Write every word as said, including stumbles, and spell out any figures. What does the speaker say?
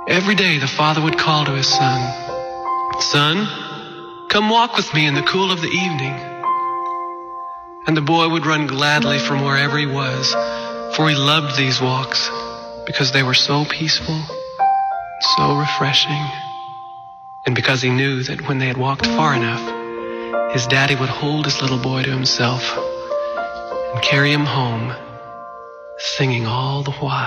Every day the father would call to his son, "Son, come walk with me in the cool of the evening." And the boy would run gladly from wherever he was, for he loved these walks because they were so peaceful, so refreshing, and because he knew that when they had walked far enough, his daddy would hold his little boy to himself and carry him home, singing all the while.